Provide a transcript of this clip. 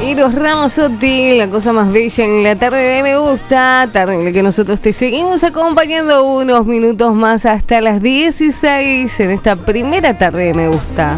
Eros Ramazzotti, la cosa más bella en la tarde de Me Gusta, tarde en la que nosotros te seguimos acompañando unos minutos más hasta las 16 en esta primera tarde de Me Gusta.